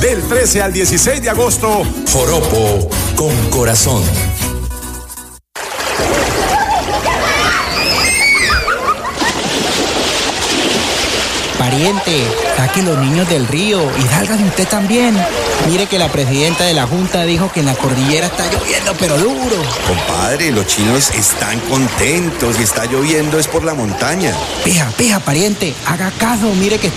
Del 13 al 16 de agosto, Joropo con corazón. Pariente, saque los niños del río y sálgase usted también. Mire que la presidenta de la Junta dijo que en la cordillera está lloviendo, pero duro. Compadre, los chinos están contentos y está lloviendo es por la montaña. Pija, pariente, haga caso, mire que